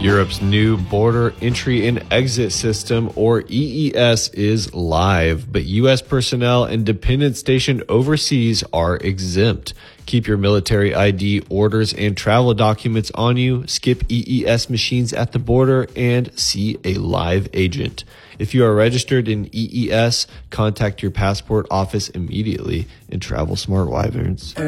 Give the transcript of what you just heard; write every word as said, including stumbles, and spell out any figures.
Europe's new border entry and exit system, or E E S, is live, but U S personnel and dependents stationed overseas are exempt. Keep your military I D, orders, and travel documents on you, skip E E S machines at the border, and see a live agent. If you are registered in E E S, contact your passport office immediately and travel smart, Wyverns.